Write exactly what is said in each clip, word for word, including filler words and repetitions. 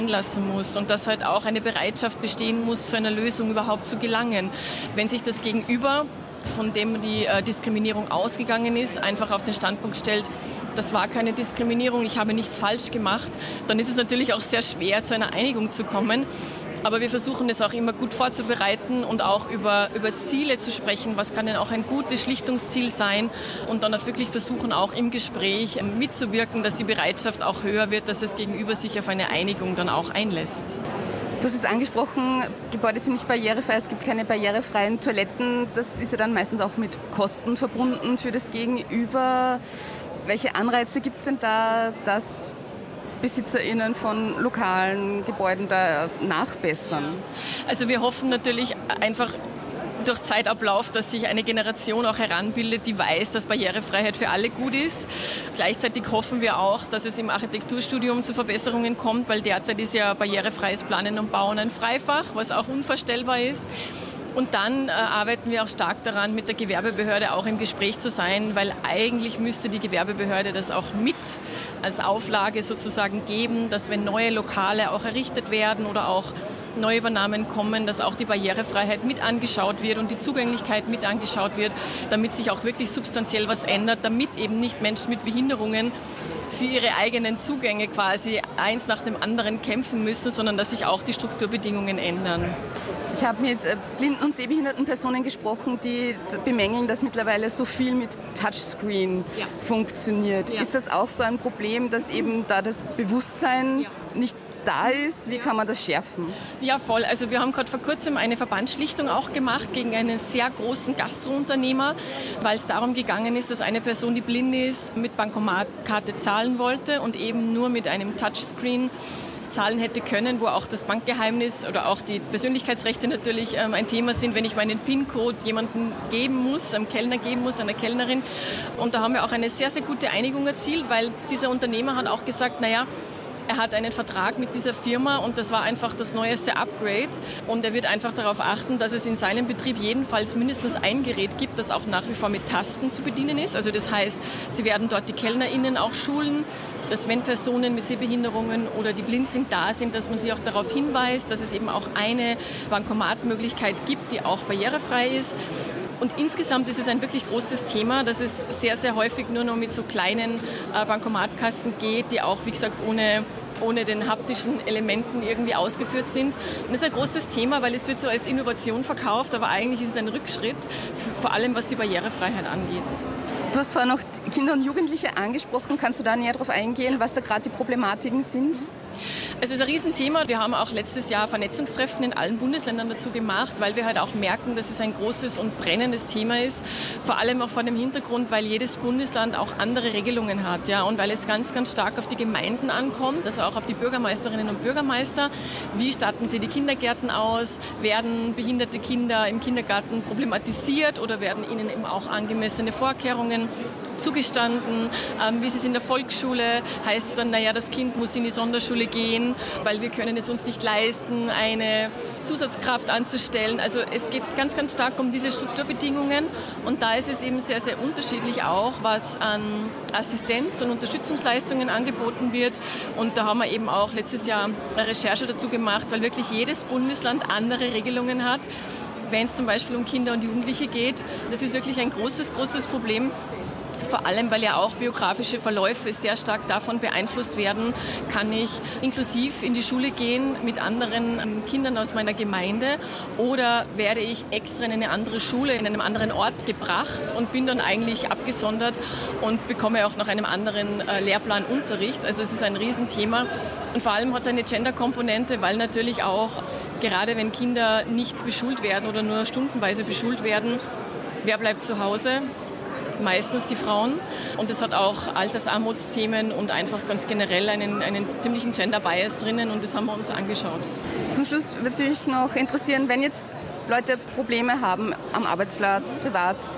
lassen muss und dass halt auch eine Bereitschaft bestehen muss, zu einer Lösung überhaupt zu gelangen. Wenn sich das Gegenüber, von dem die äh, Diskriminierung ausgegangen ist, einfach auf den Standpunkt stellt, das war keine Diskriminierung, ich habe nichts falsch gemacht, dann ist es natürlich auch sehr schwer, zu einer Einigung zu kommen. Aber wir versuchen es auch immer gut vorzubereiten und auch über, über Ziele zu sprechen. Was kann denn auch ein gutes Schlichtungsziel sein? Und dann auch wirklich versuchen, auch im Gespräch mitzuwirken, dass die Bereitschaft auch höher wird, dass das Gegenüber sich auf eine Einigung dann auch einlässt. Du hast jetzt angesprochen, Gebäude sind nicht barrierefrei, es gibt keine barrierefreien Toiletten. Das ist ja dann meistens auch mit Kosten verbunden für das Gegenüber. Welche Anreize gibt es denn da, dass BesitzerInnen von lokalen Gebäuden da nachbessern? Also wir hoffen natürlich einfach durch Zeitablauf, dass sich eine Generation auch heranbildet, die weiß, dass Barrierefreiheit für alle gut ist. Gleichzeitig hoffen wir auch, dass es im Architekturstudium zu Verbesserungen kommt, weil derzeit ist ja barrierefreies Planen und Bauen ein Freifach, was auch unvorstellbar ist. Und dann äh, arbeiten wir auch stark daran, mit der Gewerbebehörde auch im Gespräch zu sein, weil eigentlich müsste die Gewerbebehörde das auch mit als Auflage sozusagen geben, dass wenn neue Lokale auch errichtet werden oder auch Neuübernahmen kommen, dass auch die Barrierefreiheit mit angeschaut wird und die Zugänglichkeit mit angeschaut wird, damit sich auch wirklich substanziell was ändert, damit eben nicht Menschen mit Behinderungen für ihre eigenen Zugänge quasi eins nach dem anderen kämpfen müssen, sondern dass sich auch die Strukturbedingungen ändern. Ich habe mit blinden und sehbehinderten Personen gesprochen, die bemängeln, dass mittlerweile so viel mit Touchscreen ja. funktioniert. Ja. Ist das auch so ein Problem, dass eben da das Bewusstsein ja. nicht da ist? Wie kann man das schärfen? Ja, voll. Also wir haben gerade vor kurzem eine Verbandsschlichtung auch gemacht gegen einen sehr großen Gastrounternehmer, weil es darum gegangen ist, dass eine Person, die blind ist, mit Bankomatkarte zahlen wollte und eben nur mit einem Touchscreen zahlen hätte können, wo auch das Bankgeheimnis oder auch die Persönlichkeitsrechte natürlich ähm, ein Thema sind, wenn ich meinen PIN-Code jemandem geben muss, einem Kellner geben muss, einer Kellnerin. Und da haben wir auch eine sehr, sehr gute Einigung erzielt, weil dieser Unternehmer hat auch gesagt, naja, er hat einen Vertrag mit dieser Firma und das war einfach das neueste Upgrade und er wird einfach darauf achten, dass es in seinem Betrieb jedenfalls mindestens ein Gerät gibt, das auch nach wie vor mit Tasten zu bedienen ist. Also das heißt, sie werden dort die KellnerInnen auch schulen, dass wenn Personen mit Sehbehinderungen oder die blind sind, da sind, dass man sie auch darauf hinweist, dass es eben auch eine Bankomatmöglichkeit gibt, die auch barrierefrei ist. Und insgesamt ist es ein wirklich großes Thema, dass es sehr, sehr häufig nur noch mit so kleinen äh, Bankomatkassen geht, die auch, wie gesagt, ohne, ohne den haptischen Elementen irgendwie ausgeführt sind. Und das ist ein großes Thema, weil es wird so als Innovation verkauft, aber eigentlich ist es ein Rückschritt, vor allem was die Barrierefreiheit angeht. Du hast vorher noch Kinder und Jugendliche angesprochen. Kannst du da näher darauf eingehen, was da gerade die Problematiken sind? Es ist ein Riesenthema. Wir haben auch letztes Jahr Vernetzungstreffen in allen Bundesländern dazu gemacht, weil wir halt auch merken, dass es ein großes und brennendes Thema ist. Vor allem auch vor dem Hintergrund, weil jedes Bundesland auch andere Regelungen hat, ja, und weil es ganz, ganz stark auf die Gemeinden ankommt, also auch auf die Bürgermeisterinnen und Bürgermeister. Wie statten sie die Kindergärten aus? Werden behinderte Kinder im Kindergarten problematisiert oder werden ihnen eben auch angemessene Vorkehrungen zugestanden? Ähm, wie ist es in der Volksschule? Heißt es dann, naja, das Kind muss in die Sonderschule gehen, weil wir können es uns nicht leisten, eine Zusatzkraft anzustellen. Also es geht ganz, ganz stark um diese Strukturbedingungen und da ist es eben sehr, sehr unterschiedlich auch, was an Assistenz- und Unterstützungsleistungen angeboten wird. Und da haben wir eben auch letztes Jahr eine Recherche dazu gemacht, weil wirklich jedes Bundesland andere Regelungen hat. Wenn es zum Beispiel um Kinder und Jugendliche geht, das ist wirklich ein großes, großes Problem. Vor allem, weil ja auch biografische Verläufe sehr stark davon beeinflusst werden, kann ich inklusiv in die Schule gehen mit anderen Kindern aus meiner Gemeinde oder werde ich extra in eine andere Schule, in einem anderen Ort gebracht und bin dann eigentlich abgesondert und bekomme auch nach einem anderen Lehrplan Unterricht. Also es ist ein Riesenthema und vor allem hat es eine Gender-Komponente, weil natürlich auch, gerade wenn Kinder nicht beschult werden oder nur stundenweise beschult werden, wer bleibt zu Hause? Meistens die Frauen. Und es hat auch Altersarmutsthemen und einfach ganz generell einen, einen ziemlichen Gender-Bias drinnen und das haben wir uns angeschaut. Zum Schluss würde es mich noch interessieren, wenn jetzt Leute Probleme haben am Arbeitsplatz, privat,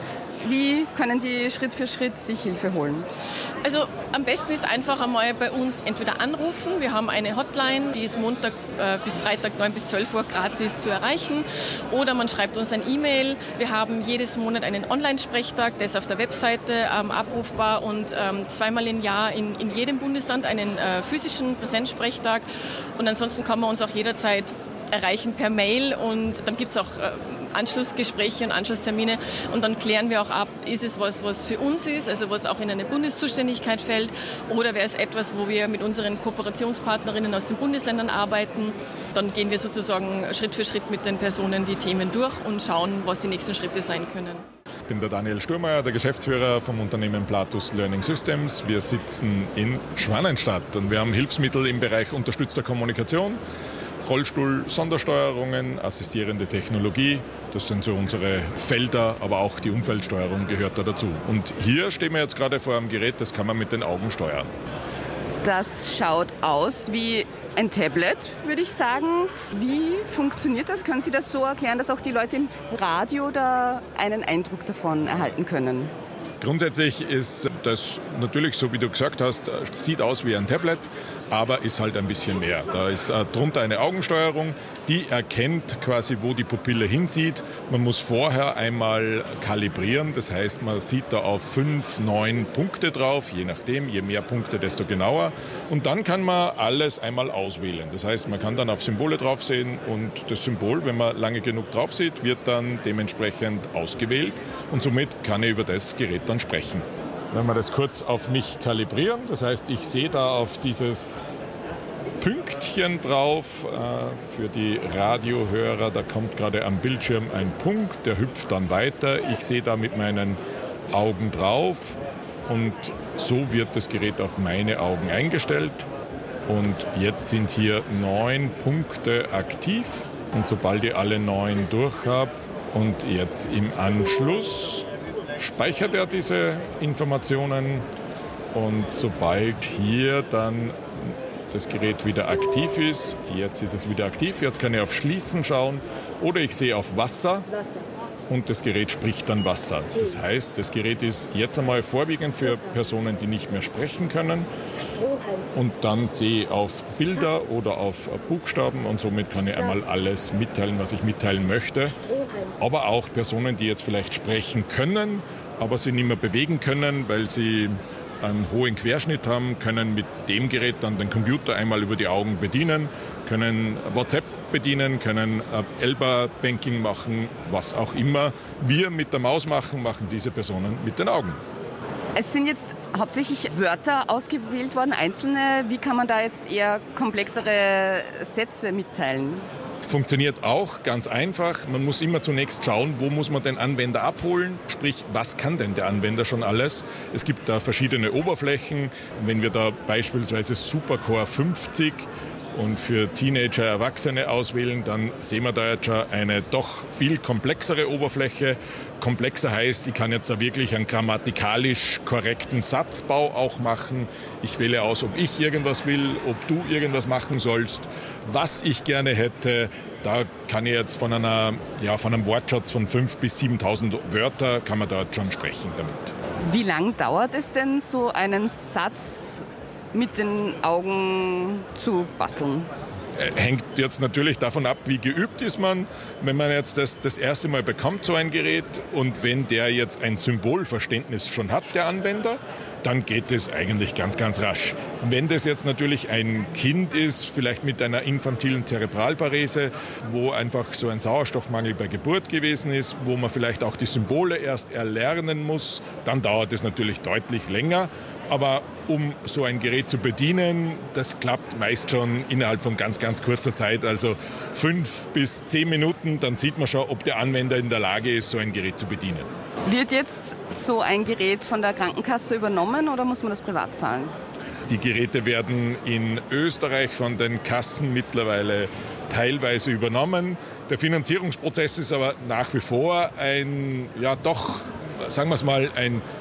Wie können die Schritt für Schritt sich Hilfe holen? Also am besten ist einfach einmal bei uns entweder anrufen. Wir haben eine Hotline, die ist Montag äh, bis Freitag neun bis zwölf Uhr gratis zu erreichen. Oder man schreibt uns ein E-Mail. Wir haben jedes Monat einen Online-Sprechtag, der ist auf der Webseite ähm, abrufbar und ähm, zweimal im Jahr in, in jedem Bundesland einen äh, physischen Präsenzsprechtag. Und ansonsten kann man uns auch jederzeit erreichen per Mail und dann gibt es auch äh, Anschlussgespräche und Anschlusstermine und dann klären wir auch ab, ist es was, was für uns ist, also was auch in eine Bundeszuständigkeit fällt oder wäre es etwas, wo wir mit unseren Kooperationspartnerinnen aus den Bundesländern arbeiten. Dann gehen wir sozusagen Schritt für Schritt mit den Personen die Themen durch und schauen, was die nächsten Schritte sein können. Ich bin der Daniel Sturmeier, der Geschäftsführer vom Unternehmen Platus Learning Systems. Wir sitzen in Schwanenstadt und wir haben Hilfsmittel im Bereich unterstützter Kommunikation, Rollstuhl, Sondersteuerungen, assistierende Technologie. Das sind so unsere Felder, aber auch die Umfeldsteuerung gehört da dazu. Und hier stehen wir jetzt gerade vor einem Gerät, das kann man mit den Augen steuern. Das schaut aus wie ein Tablet, würde ich sagen. Wie funktioniert das? Können Sie das so erklären, dass auch die Leute im Radio da einen Eindruck davon erhalten können? Grundsätzlich ist das natürlich, so wie du gesagt hast, sieht aus wie ein Tablet, aber ist halt ein bisschen mehr. Da ist äh, drunter eine Augensteuerung, die erkennt quasi, wo die Pupille hinsieht. Man muss vorher einmal kalibrieren, das heißt, man sieht da auf fünf, neun Punkte drauf, je nachdem, je mehr Punkte, desto genauer. Und dann kann man alles einmal auswählen. Das heißt, man kann dann auf Symbole drauf sehen und das Symbol, wenn man lange genug drauf sieht, wird dann dementsprechend ausgewählt und somit kann ich über das Gerät dann sprechen. Wenn wir das kurz auf mich kalibrieren, das heißt, ich sehe da auf dieses Pünktchen drauf, äh, für die Radiohörer, da kommt gerade am Bildschirm ein Punkt, der hüpft dann weiter. Ich sehe da mit meinen Augen drauf und so wird das Gerät auf meine Augen eingestellt. Und jetzt sind hier neun Punkte aktiv und sobald ich alle neun durch habe und jetzt im Anschluss speichert er diese Informationen und sobald hier dann das Gerät wieder aktiv ist, jetzt ist es wieder aktiv, jetzt kann ich auf Schließen schauen oder ich sehe auf Wasser und das Gerät spricht dann Wasser. Das heißt, das Gerät ist jetzt einmal vorwiegend für Personen, die nicht mehr sprechen können und dann sehe ich auf Bilder oder auf Buchstaben und somit kann ich einmal alles mitteilen, was ich mitteilen möchte. Aber auch Personen, die jetzt vielleicht sprechen können, aber sie nicht mehr bewegen können, weil sie einen hohen Querschnitt haben, können mit dem Gerät dann den Computer einmal über die Augen bedienen, können WhatsApp bedienen, können Elba-Banking machen, was auch immer wir mit der Maus machen, machen diese Personen mit den Augen. Es sind jetzt hauptsächlich Wörter ausgewählt worden, einzelne. Wie kann man da jetzt eher komplexere Sätze mitteilen? Funktioniert auch ganz einfach. Man muss immer zunächst schauen, wo muss man den Anwender abholen. Sprich, was kann denn der Anwender schon alles? Es gibt da verschiedene Oberflächen. Wenn wir da beispielsweise Supercore fünfzig und für Teenager, Erwachsene auswählen, dann sehen wir da jetzt schon eine doch viel komplexere Oberfläche. Komplexer heißt, ich kann jetzt da wirklich einen grammatikalisch korrekten Satzbau auch machen. Ich wähle aus, ob ich irgendwas will, ob du irgendwas machen sollst, was ich gerne hätte. Da kann ich jetzt von einer, ja, von einem Wortschatz von fünftausend bis siebentausend Wörter kann man da schon sprechen damit. Wie lang dauert es denn, so einen Satz mit den Augen zu basteln? Hängt jetzt natürlich davon ab, wie geübt ist man. Wenn man jetzt das, das erste Mal bekommt, so ein Gerät, und wenn der jetzt ein Symbolverständnis schon hat, der Anwender, dann geht es eigentlich ganz, ganz rasch. Wenn das jetzt natürlich ein Kind ist, vielleicht mit einer infantilen Zerebralparese, wo einfach so ein Sauerstoffmangel bei Geburt gewesen ist, wo man vielleicht auch die Symbole erst erlernen muss, dann dauert es natürlich deutlich länger. Aber um so ein Gerät zu bedienen, das klappt meist schon innerhalb von ganz, ganz kurzer Zeit. Also fünf bis zehn Minuten, dann sieht man schon, ob der Anwender in der Lage ist, so ein Gerät zu bedienen. Wird jetzt so ein Gerät von der Krankenkasse übernommen oder muss man das privat zahlen? Die Geräte werden in Österreich von den Kassen mittlerweile teilweise übernommen. Der Finanzierungsprozess ist aber nach wie vor ein, ja doch, sagen wir es mal, ein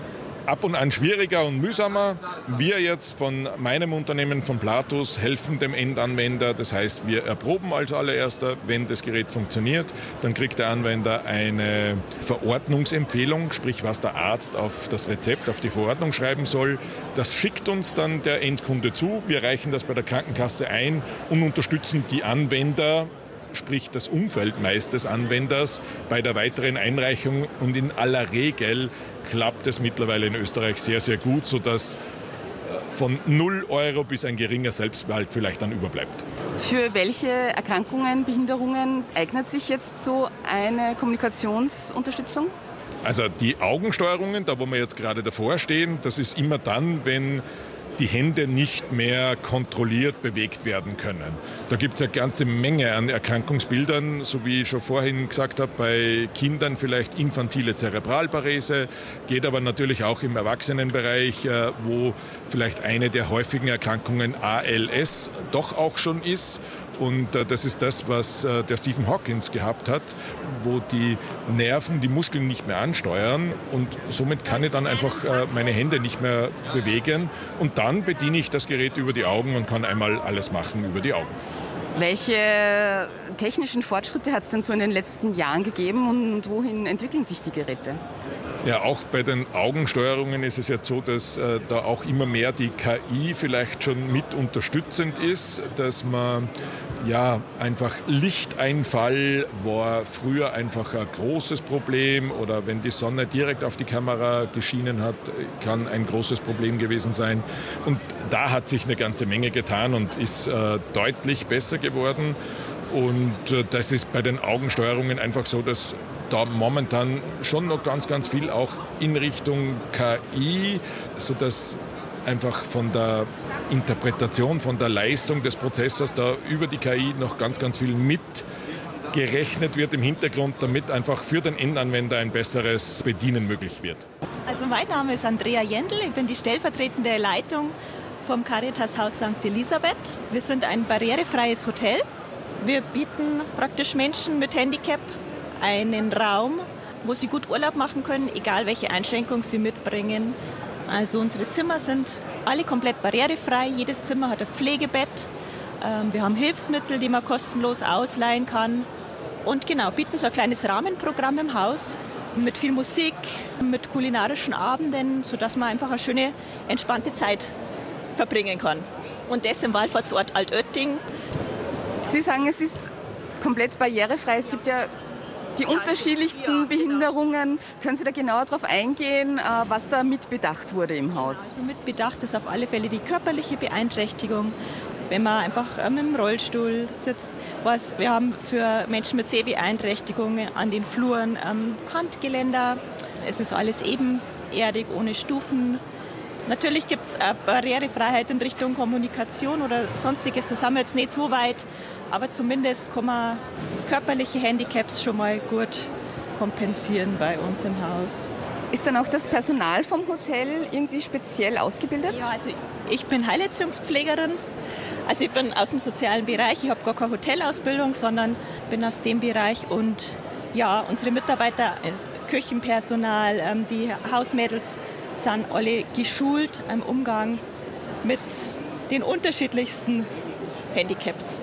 ab und an schwieriger und mühsamer. Wir jetzt von meinem Unternehmen, von Platus, helfen dem Endanwender. Das heißt, wir erproben als allererster, wenn das Gerät funktioniert, dann kriegt der Anwender eine Verordnungsempfehlung, sprich was der Arzt auf das Rezept, auf die Verordnung schreiben soll. Das schickt uns dann der Endkunde zu. Wir reichen das bei der Krankenkasse ein und unterstützen die Anwender, sprich das Umfeld meist des Anwenders, bei der weiteren Einreichung. Und in aller Regel klappt es mittlerweile in Österreich sehr, sehr gut, sodass von null Euro bis ein geringer Selbstbehalt vielleicht dann überbleibt. Für welche Erkrankungen, Behinderungen eignet sich jetzt so eine Kommunikationsunterstützung? Also die Augensteuerungen, da wo wir jetzt gerade davor stehen, das ist immer dann, wenn die Hände nicht mehr kontrolliert bewegt werden können. Da gibt es eine ganze Menge an Erkrankungsbildern, so wie ich schon vorhin gesagt habe, bei Kindern vielleicht infantile Zerebralparese, geht aber natürlich auch im Erwachsenenbereich, wo vielleicht eine der häufigen Erkrankungen A L S doch auch schon ist. Und das ist das, was der Stephen Hawkins gehabt hat, wo die Nerven die Muskeln nicht mehr ansteuern und somit kann ich dann einfach meine Hände nicht mehr bewegen. Und dann bediene ich das Gerät über die Augen und kann einmal alles machen über die Augen. Welche technischen Fortschritte hat es denn so in den letzten Jahren gegeben und wohin entwickeln sich die Geräte? Ja, auch bei den Augensteuerungen ist es ja so, dass äh, da auch immer mehr die K I vielleicht schon mit unterstützend ist, dass man ja einfach Lichteinfall war früher einfach ein großes Problem oder wenn die Sonne direkt auf die Kamera geschienen hat, kann ein großes Problem gewesen sein. Und da hat sich eine ganze Menge getan und ist äh, deutlich besser geworden. Und äh, das ist bei den Augensteuerungen einfach so, dass da momentan schon noch ganz, ganz viel auch in Richtung K I, sodass einfach von der Interpretation, von der Leistung des Prozessors da über die K I noch ganz, ganz viel mitgerechnet wird im Hintergrund, damit einfach für den Endanwender ein besseres Bedienen möglich wird. Also mein Name ist Andrea Jendl, ich bin die stellvertretende Leitung vom Caritas-Haus Sankt Elisabeth. Wir sind ein barrierefreies Hotel. Wir bieten praktisch Menschen mit Handicap einen Raum, wo sie gut Urlaub machen können, egal welche Einschränkung sie mitbringen. Also unsere Zimmer sind alle komplett barrierefrei. Jedes Zimmer hat ein Pflegebett. Wir haben Hilfsmittel, die man kostenlos ausleihen kann. Und genau, bieten so ein kleines Rahmenprogramm im Haus mit viel Musik, mit kulinarischen Abenden, sodass man einfach eine schöne, entspannte Zeit verbringen kann. Und das im Wallfahrtsort Altötting. Sie sagen, es ist komplett barrierefrei. Es gibt ja die unterschiedlichsten Behinderungen. Können Sie da genauer darauf eingehen, was da mitbedacht wurde im Haus? Also mitbedacht ist auf alle Fälle die körperliche Beeinträchtigung. Wenn man einfach ähm, im Rollstuhl sitzt, was wir haben für Menschen mit Sehbeeinträchtigungen an den Fluren ähm, Handgeländer. Es ist alles ebenerdig, ohne Stufen. Natürlich gibt es Barrierefreiheit in Richtung Kommunikation oder Sonstiges. Das haben wir jetzt nicht so weit. Aber zumindest kann man körperliche Handicaps schon mal gut kompensieren bei uns im Haus. Ist dann auch das Personal vom Hotel irgendwie speziell ausgebildet? Ja, also ich bin Heilerziehungspflegerin. Also ich bin aus dem sozialen Bereich. Ich habe gar keine Hotelausbildung, sondern bin aus dem Bereich. Und ja, unsere Mitarbeiter, Küchenpersonal, die Hausmädels sind alle geschult im Umgang mit den unterschiedlichsten Handicaps.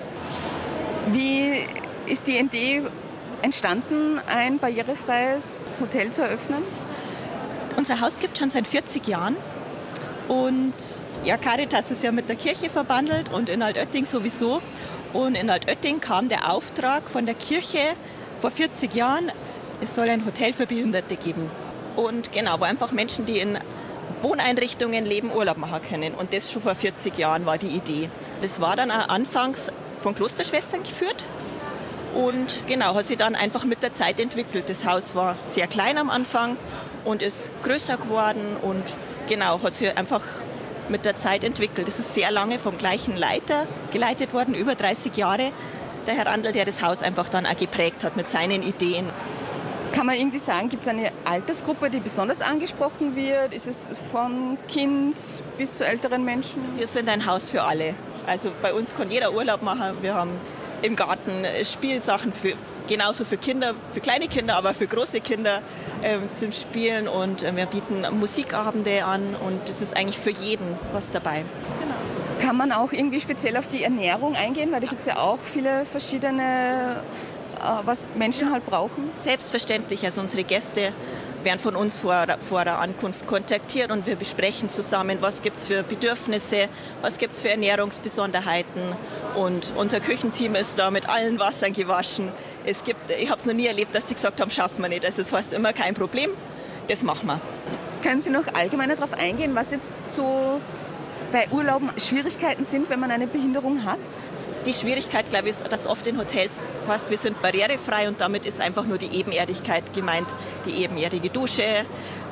Wie ist die Idee entstanden, ein barrierefreies Hotel zu eröffnen? Unser Haus gibt es schon seit vierzig Jahren und ja, Caritas ist ja mit der Kirche verbandelt und in Altötting sowieso. Und in Altötting kam der Auftrag von der Kirche vor vierzig Jahren, es soll ein Hotel für Behinderte geben. Und genau, wo einfach Menschen, die in Wohneinrichtungen leben, Urlaub machen können. Und das schon vor vierzig Jahren war die Idee. Das war dann auch anfangs von Klosterschwestern geführt und genau, hat sich dann einfach mit der Zeit entwickelt. Das Haus war sehr klein am Anfang und ist größer geworden und genau, hat sich einfach mit der Zeit entwickelt. Das ist sehr lange vom gleichen Leiter geleitet worden, über dreißig Jahre. Der Herr Randl, der das Haus einfach dann auch geprägt hat mit seinen Ideen. Kann man irgendwie sagen, gibt es eine Altersgruppe, die besonders angesprochen wird? Ist es von Kind bis zu älteren Menschen? Wir sind ein Haus für alle. Also bei uns kann jeder Urlaub machen. Wir haben im Garten Spielsachen für, genauso für Kinder, für kleine Kinder, aber für große Kinder äh, zum Spielen. Und äh, wir bieten Musikabende an und es ist eigentlich für jeden was dabei. Genau. Kann man auch irgendwie speziell auf die Ernährung eingehen? Weil da gibt es ja auch viele verschiedene, äh, was Menschen halt brauchen. Selbstverständlich. Also unsere Gäste werden von uns vor, vor der Ankunft kontaktiert und wir besprechen zusammen, was gibt es für Bedürfnisse, was gibt es für Ernährungsbesonderheiten. Und unser Küchenteam ist da mit allen Wassern gewaschen. Es gibt, ich habe es noch nie erlebt, dass die gesagt haben, schaffen wir nicht. Also das heißt immer kein Problem, das machen wir. Können Sie noch allgemeiner darauf eingehen, was jetzt so bei Urlauben Schwierigkeiten sind, wenn man eine Behinderung hat? Die Schwierigkeit, glaube ich, ist, dass oft in Hotels heißt, wir sind barrierefrei und damit ist einfach nur die Ebenerdigkeit gemeint, die ebenerdige Dusche.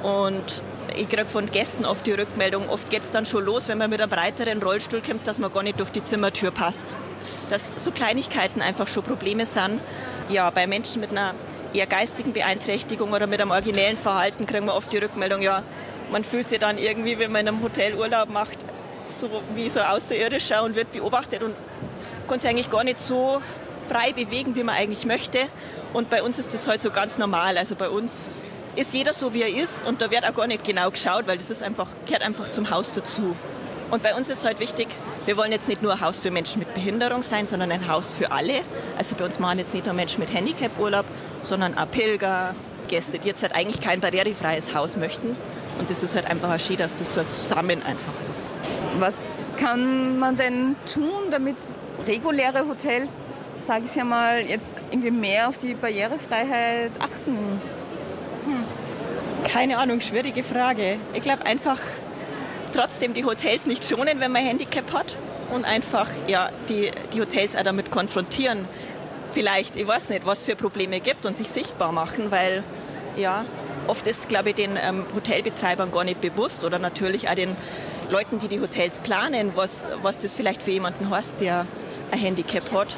Und ich kriege von Gästen oft die Rückmeldung, oft geht es dann schon los, wenn man mit einem breiteren Rollstuhl kommt, dass man gar nicht durch die Zimmertür passt. Dass so Kleinigkeiten einfach schon Probleme sind. Ja, bei Menschen mit einer eher geistigen Beeinträchtigung oder mit einem originellen Verhalten kriegen wir oft die Rückmeldung, ja, man fühlt sich dann irgendwie, wenn man in einem Hotel Urlaub macht, so wie so Außerirdischer und wird beobachtet und kann sich eigentlich gar nicht so frei bewegen, wie man eigentlich möchte. Und bei uns ist das halt so ganz normal. Also bei uns ist jeder so, wie er ist und da wird auch gar nicht genau geschaut, weil das ist einfach, gehört einfach zum Haus dazu. Und bei uns ist halt wichtig, wir wollen jetzt nicht nur ein Haus für Menschen mit Behinderung sein, sondern ein Haus für alle. Also bei uns machen jetzt nicht nur Menschen mit Handicap Urlaub, sondern auch Pilger, Gäste, die jetzt halt eigentlich kein barrierefreies Haus möchten. Und das ist halt einfach auch schön, dass das so zusammen einfach ist. Was kann man denn tun, damit reguläre Hotels, sage ich ja mal, jetzt irgendwie mehr auf die Barrierefreiheit achten? Hm. Keine Ahnung, schwierige Frage. Ich glaube einfach trotzdem die Hotels nicht schonen, wenn man Handicap hat und einfach ja, die, die Hotels auch damit konfrontieren. Vielleicht, ich weiß nicht, was es für Probleme gibt und sich sichtbar machen, weil ja, oft ist, glaube ich, den ähm, Hotelbetreibern gar nicht bewusst oder natürlich auch den Leuten, die die Hotels planen, was, was das vielleicht für jemanden heißt, der ein Handicap hat.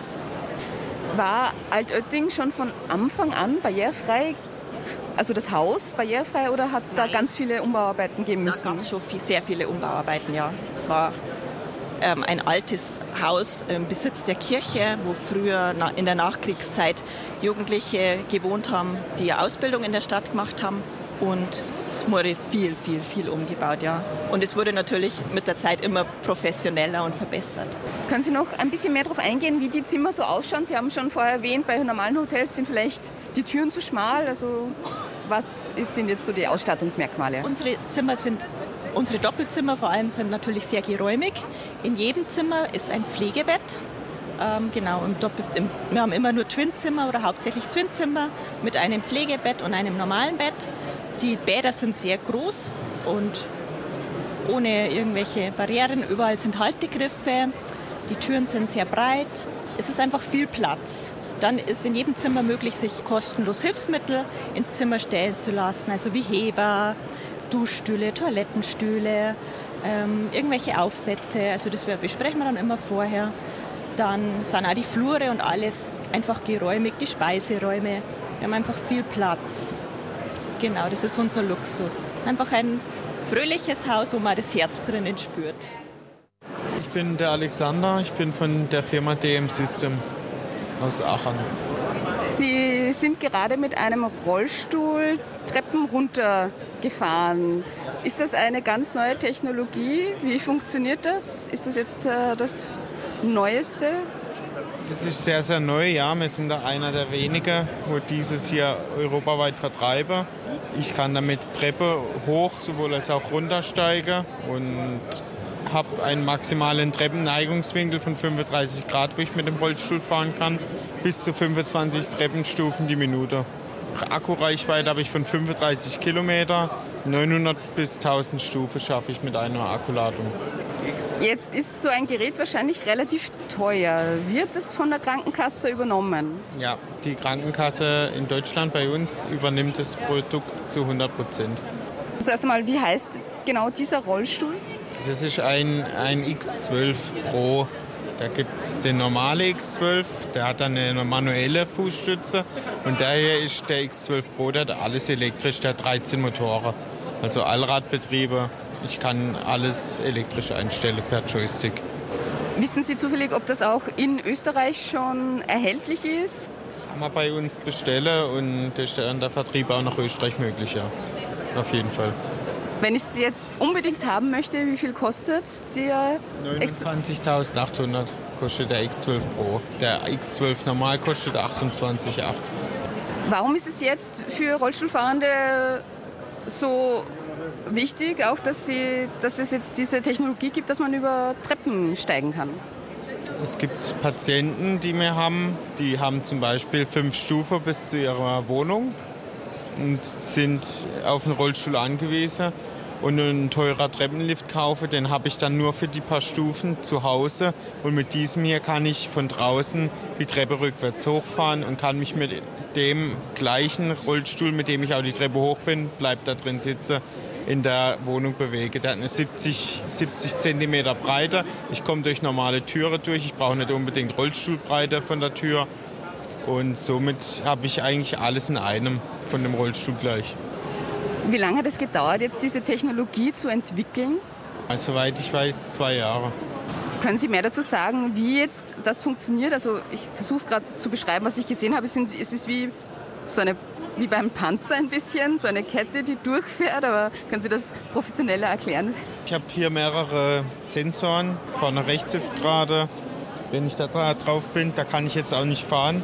War Altötting schon von Anfang an barrierefrei, also das Haus barrierefrei, oder hat es da ganz viele Umbauarbeiten geben müssen? Da gab es schon viel, sehr viele Umbauarbeiten, ja. Es war ähm, ein altes Haus im Besitz der Kirche, wo früher na, in der Nachkriegszeit Jugendliche gewohnt haben, die eine Ausbildung in der Stadt gemacht haben. Und es wurde viel, viel, viel umgebaut, ja. Und es wurde natürlich mit der Zeit immer professioneller und verbessert. Können Sie noch ein bisschen mehr darauf eingehen, wie die Zimmer so ausschauen? Sie haben schon vorher erwähnt, bei normalen Hotels sind vielleicht die Türen zu schmal. Also was sind jetzt so die Ausstattungsmerkmale? Unsere Zimmer sind, unsere Doppelzimmer vor allem sind natürlich sehr geräumig. In jedem Zimmer ist ein Pflegebett. Ähm, genau, im Doppel, im, wir haben immer nur Twinzimmer oder hauptsächlich Twinzimmer mit einem Pflegebett und einem normalen Bett. Die Bäder sind sehr groß und ohne irgendwelche Barrieren. Überall sind Haltegriffe, die Türen sind sehr breit. Es ist einfach viel Platz. Dann ist in jedem Zimmer möglich, sich kostenlos Hilfsmittel ins Zimmer stellen zu lassen, also wie Heber, Duschstühle, Toilettenstühle, ähm, irgendwelche Aufsätze. Also das besprechen wir dann immer vorher. Dann sind auch die Flure und alles einfach geräumig, die Speiseräume. Wir haben einfach viel Platz. Genau, das ist unser Luxus. Es ist einfach ein fröhliches Haus, wo man das Herz drinnen spürt. Ich bin der Alexander, ich bin von der Firma D M System aus Aachen. Sie sind gerade mit einem Rollstuhl Treppen runtergefahren. Ist das eine ganz neue Technologie? Wie funktioniert das? Ist das jetzt äh, das Neueste? Das ist sehr, sehr neu, ja. Wir sind da einer der wenigen, wo dieses hier europaweit vertreiben. Ich kann damit Treppe hoch, sowohl als auch runtersteigen und habe einen maximalen Treppenneigungswinkel von fünfunddreißig Grad, wo ich mit dem Rollstuhl fahren kann, bis zu fünfundzwanzig Treppenstufen die Minute. Akkureichweite habe ich von fünfunddreißig Kilometer, neunhundert bis tausend Stufen schaffe ich mit einer Akkuladung. Jetzt ist so ein Gerät wahrscheinlich relativ teuer. Wird es von der Krankenkasse übernommen? Ja, die Krankenkasse in Deutschland bei uns übernimmt das Produkt zu hundert Prozent. Zuerst einmal, wie heißt genau dieser Rollstuhl? Das ist ein, ein X zwölf Pro. Da gibt es den normale X zwölf, der hat dann eine manuelle Fußstütze. Und der hier ist der X zwölf Pro, der hat alles elektrisch, der hat dreizehn Motoren. Also Allradbetriebe. Ich kann alles elektrisch einstellen per Joystick. Wissen Sie zufällig, ob das auch in Österreich schon erhältlich ist? Kann man bei uns bestellen und ist dann der Vertrieb auch nach Österreich möglich, ja. Auf jeden Fall. Wenn ich es jetzt unbedingt haben möchte, wie viel kostet der? neunundzwanzigtausendachthundert kostet der X zwölf Pro. Der X zwölf normal kostet achtundzwanzig Komma acht. Warum ist es jetzt für Rollstuhlfahrende so wichtig, auch dass, sie, dass es jetzt diese Technologie gibt, dass man über Treppen steigen kann? Es gibt Patienten, die wir haben, die haben zum Beispiel fünf Stufen bis zu ihrer Wohnung und sind auf einen Rollstuhl angewiesen und einen teurer Treppenlift kaufe, den habe ich dann nur für die paar Stufen zu Hause und mit diesem hier kann ich von draußen die Treppe rückwärts hochfahren und kann mich mit dem gleichen Rollstuhl, mit dem ich auch die Treppe hoch bin, bleibt da drin sitzen, in der Wohnung bewegen. Der hat eine siebzig Zentimeter Breite. Ich komme durch normale Türen durch. Ich brauche nicht unbedingt Rollstuhlbreite von der Tür. Und somit habe ich eigentlich alles in einem von dem Rollstuhl gleich. Wie lange hat es gedauert, jetzt diese Technologie zu entwickeln? Also, soweit ich weiß, zwei Jahre. Können Sie mehr dazu sagen, wie jetzt das funktioniert? Also ich versuche es gerade zu beschreiben, was ich gesehen habe. Es, sind, es ist wie so eine wie beim Panzer ein bisschen, so eine Kette, die durchfährt, aber können Sie das professioneller erklären? Ich habe hier mehrere Sensoren, vorne rechts jetzt gerade, wenn ich da drauf bin, da kann ich jetzt auch nicht fahren.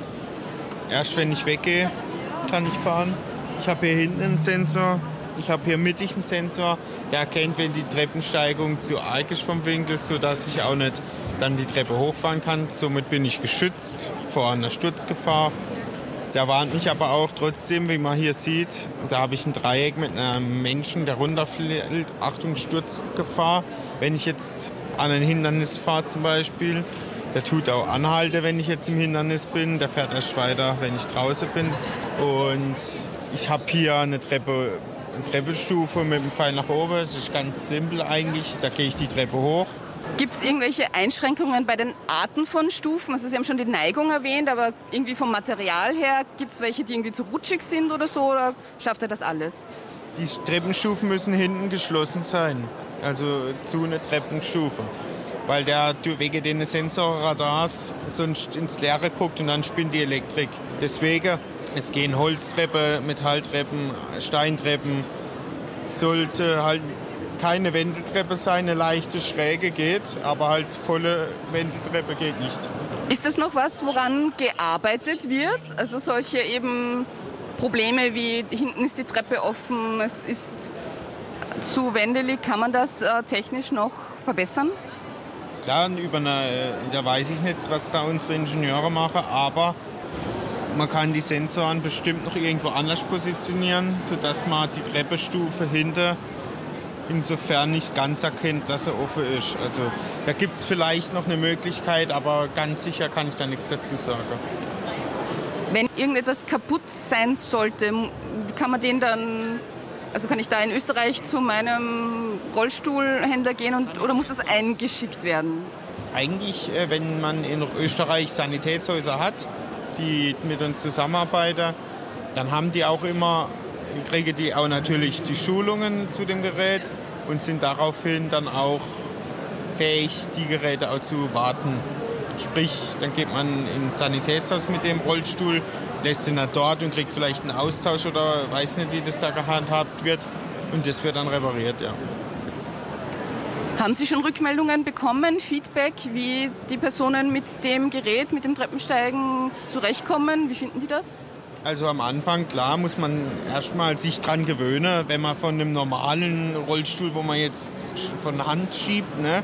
Erst wenn ich weggehe, kann ich fahren. Ich habe hier hinten einen Sensor, ich habe hier mittig einen Sensor, der erkennt, wenn die Treppensteigung zu arg ist vom Winkel, sodass ich auch nicht dann die Treppe hochfahren kann. Somit bin ich geschützt vor einer Sturzgefahr. Der warnt mich aber auch trotzdem, wie man hier sieht, da habe ich ein Dreieck mit einem Menschen, der runterfällt. Achtung, Sturzgefahr. Wenn ich jetzt an ein Hindernis fahre zum Beispiel, der tut auch anhalten, wenn ich jetzt im Hindernis bin. Der fährt erst weiter, wenn ich draußen bin. Und ich habe hier eine Treppe, eine Treppenstufe mit dem Pfeil nach oben. Das ist ganz simpel eigentlich. Da gehe ich die Treppe hoch. Gibt es irgendwelche Einschränkungen bei den Arten von Stufen? Also Sie haben schon die Neigung erwähnt, aber irgendwie vom Material her, gibt es welche, die irgendwie zu rutschig sind oder so? Oder schafft er das alles? Die Treppenstufen müssen hinten geschlossen sein, also zu einer Treppenstufe. Weil der wegen den Sensorradars sonst ins Leere guckt und dann spinnt die Elektrik. Deswegen, es gehen Holztreppen, Metalltreppen, Steintreppen, sollte halt keine Wendeltreppe sein, eine leichte Schräge geht, aber halt volle Wendeltreppe geht nicht. Ist das noch was, woran gearbeitet wird? Also solche eben Probleme wie hinten ist die Treppe offen, es ist zu wendelig, kann man das äh, technisch noch verbessern? Klar, über eine, da weiß ich nicht, was da unsere Ingenieure machen, aber man kann die Sensoren bestimmt noch irgendwo anders positionieren, sodass man die Treppenstufe hinter insofern nicht ganz erkennt, dass er offen ist. Also da gibt es vielleicht noch eine Möglichkeit, aber ganz sicher kann ich da nichts dazu sagen. Wenn irgendetwas kaputt sein sollte, kann man den dann, also kann ich da in Österreich zu meinem Rollstuhlhändler gehen und, oder muss das eingeschickt werden? Eigentlich, wenn man in Österreich Sanitätshäuser hat, die mit uns zusammenarbeiten, dann haben die auch immer kriegen die auch natürlich die Schulungen zu dem Gerät und sind daraufhin dann auch fähig, die Geräte auch zu warten. Sprich, dann geht man ins Sanitätshaus mit dem Rollstuhl, lässt ihn dann dort und kriegt vielleicht einen Austausch oder weiß nicht, wie das da gehandhabt wird. Und das wird dann repariert, ja. Haben Sie schon Rückmeldungen bekommen, Feedback, wie die Personen mit dem Gerät, mit dem Treppensteigen zurechtkommen? Wie finden die das? Also am Anfang, klar, muss man erstmal sich dran gewöhnen, wenn man von einem normalen Rollstuhl, wo man jetzt von Hand schiebt, ne?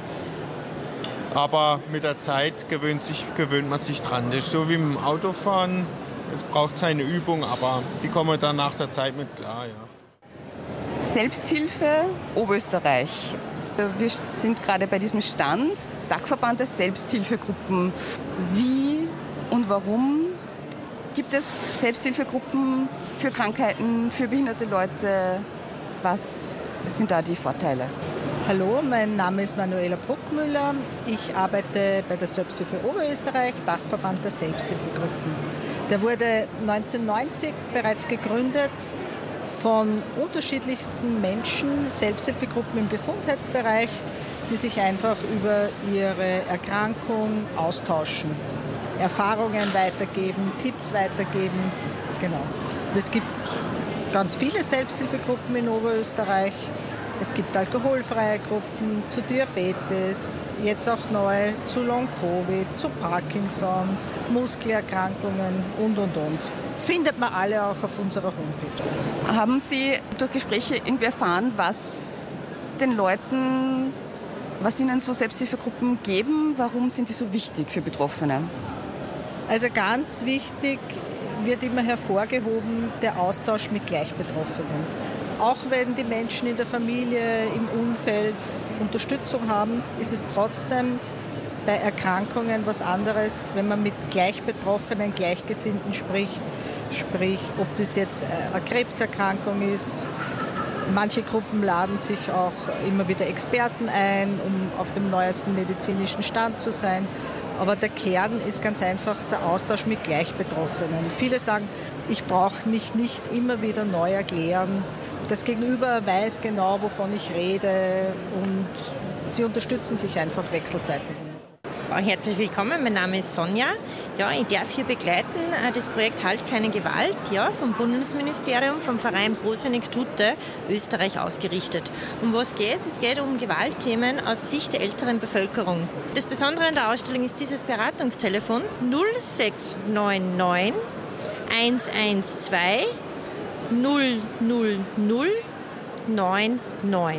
Aber mit der Zeit gewöhnt, sich, gewöhnt man sich dran. Das ist so wie im Autofahren, es braucht seine Übung, aber die kommen dann nach der Zeit mit klar, ja. Selbsthilfe Oberösterreich. Wir sind gerade bei diesem Stand, Dachverband der Selbsthilfegruppen. Wie und warum gibt es Selbsthilfegruppen für Krankheiten, für behinderte Leute? Was sind da die Vorteile? Hallo, mein Name ist Manuela Bruckmüller. Ich arbeite bei der Selbsthilfe Oberösterreich, Dachverband der Selbsthilfegruppen. Der wurde neunzehnhundertneunzig bereits gegründet von unterschiedlichsten Menschen, Selbsthilfegruppen im Gesundheitsbereich, die sich einfach über ihre Erkrankung austauschen, Erfahrungen weitergeben, Tipps weitergeben. Genau. Es gibt ganz viele Selbsthilfegruppen in Oberösterreich. Es gibt alkoholfreie Gruppen zu Diabetes, jetzt auch neu zu Long-Covid, zu Parkinson, Muskelerkrankungen und, und, und. Findet man alle auch auf unserer Homepage. Haben Sie durch Gespräche irgendwie erfahren, was den Leuten, was ihnen so Selbsthilfegruppen geben? Warum sind die so wichtig für Betroffene? Also ganz wichtig wird immer hervorgehoben der Austausch mit Gleichbetroffenen. Auch wenn die Menschen in der Familie, im Umfeld Unterstützung haben, ist es trotzdem bei Erkrankungen was anderes, wenn man mit Gleichbetroffenen, Gleichgesinnten spricht. Sprich, ob das jetzt eine Krebserkrankung ist. Manche Gruppen laden sich auch immer wieder Experten ein, um auf dem neuesten medizinischen Stand zu sein. Aber der Kern ist ganz einfach der Austausch mit Gleichbetroffenen. Viele sagen, ich brauche mich nicht immer wieder neu erklären. Das Gegenüber weiß genau, wovon ich rede, und sie unterstützen sich einfach wechselseitig. Herzlich willkommen, mein Name ist Sonja. Ja, ich darf hier begleiten das Projekt Halt keine Gewalt, ja, vom Bundesministerium, vom Verein Pro-Senectute Österreich ausgerichtet. Um was geht es? Es geht um Gewaltthemen aus Sicht der älteren Bevölkerung. Das Besondere an der Ausstellung ist dieses Beratungstelefon null sechs neun neun eins eins zwei null null null neun neun.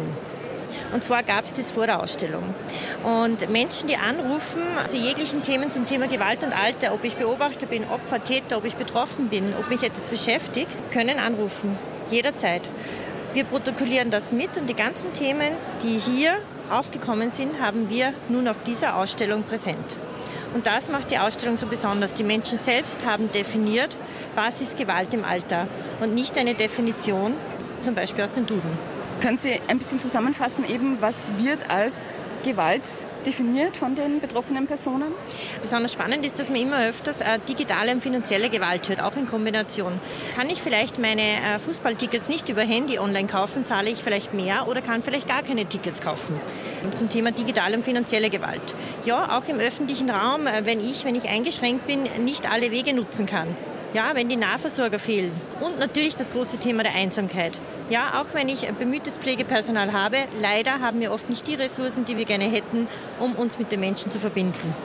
Und zwar gab es das vor der Ausstellung. Und Menschen, die anrufen zu jeglichen Themen zum Thema Gewalt und Alter, ob ich Beobachter bin, Opfer, Täter, ob ich betroffen bin, ob mich etwas beschäftigt, können anrufen. Jederzeit. Wir protokollieren das mit und die ganzen Themen, die hier aufgekommen sind, haben wir nun auf dieser Ausstellung präsent. Und das macht die Ausstellung so besonders. Die Menschen selbst haben definiert, was ist Gewalt im Alter und nicht eine Definition, zum Beispiel aus dem Duden. Können Sie ein bisschen zusammenfassen, eben, was wird als Gewalt definiert von den betroffenen Personen? Besonders spannend ist, dass man immer öfters äh, digitale und finanzielle Gewalt hört, auch in Kombination. Kann ich vielleicht meine äh, Fußballtickets nicht über Handy online kaufen, zahle ich vielleicht mehr oder kann vielleicht gar keine Tickets kaufen? Zum Thema digitale und finanzielle Gewalt. Ja, auch im öffentlichen Raum, äh, wenn ich, wenn ich eingeschränkt bin, nicht alle Wege nutzen kann. Ja, wenn die Nahversorger fehlen. Und natürlich das große Thema der Einsamkeit. Ja, auch wenn ich bemühtes Pflegepersonal habe, leider haben wir oft nicht die Ressourcen, die wir gerne hätten, um uns mit den Menschen zu verbinden.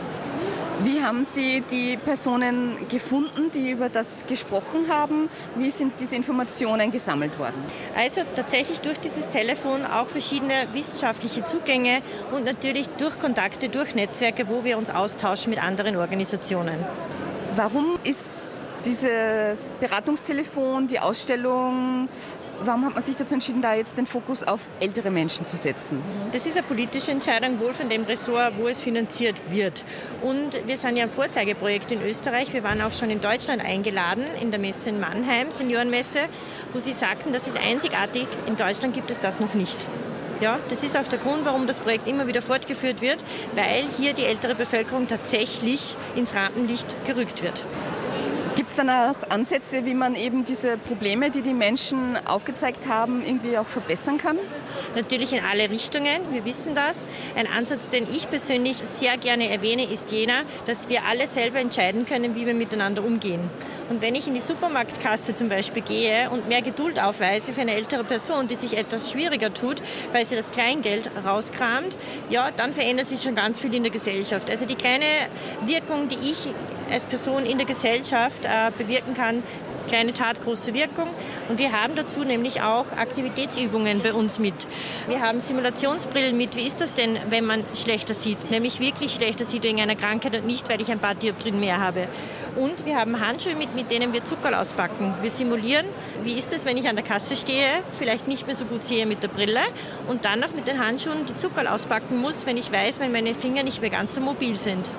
Wie haben Sie die Personen gefunden, die über das gesprochen haben? Wie sind diese Informationen gesammelt worden? Also tatsächlich durch dieses Telefon auch verschiedene wissenschaftliche Zugänge und natürlich durch Kontakte, durch Netzwerke, wo wir uns austauschen mit anderen Organisationen. Warum ist dieses Beratungstelefon, die Ausstellung, warum hat man sich dazu entschieden, da jetzt den Fokus auf ältere Menschen zu setzen? Das ist eine politische Entscheidung, wohl von dem Ressort, wo es finanziert wird. Und wir sind ja ein Vorzeigeprojekt in Österreich. Wir waren auch schon in Deutschland eingeladen, in der Messe in Mannheim, Seniorenmesse, wo sie sagten, das ist einzigartig, in Deutschland gibt es das noch nicht. Ja, das ist auch der Grund, warum das Projekt immer wieder fortgeführt wird, weil hier die ältere Bevölkerung tatsächlich ins Rampenlicht gerückt wird. Gibt es dann auch Ansätze, wie man eben diese Probleme, die die Menschen aufgezeigt haben, irgendwie auch verbessern kann? Natürlich in alle Richtungen, wir wissen das. Ein Ansatz, den ich persönlich sehr gerne erwähne, ist jener, dass wir alle selber entscheiden können, wie wir miteinander umgehen. Und wenn ich in die Supermarktkasse zum Beispiel gehe und mehr Geduld aufweise für eine ältere Person, die sich etwas schwieriger tut, weil sie das Kleingeld rauskramt, ja, dann verändert sich schon ganz viel in der Gesellschaft. Also die kleine Wirkung, die ich als Person in der Gesellschaft äh, bewirken kann, kleine Tat, große Wirkung. Und wir haben dazu nämlich auch Aktivitätsübungen bei uns mit. Wir haben Simulationsbrillen mit. Wie ist das denn, wenn man schlechter sieht? Nämlich wirklich schlechter sieht wegen einer Krankheit und nicht, weil ich ein paar Dioptrien mehr habe. Und wir haben Handschuhe mit, mit denen wir Zuckerl auspacken. Wir simulieren, wie ist es, wenn ich an der Kasse stehe, vielleicht nicht mehr so gut sehe mit der Brille und dann noch mit den Handschuhen die Zuckerl auspacken muss, wenn ich weiß, wenn meine Finger nicht mehr ganz so mobil sind.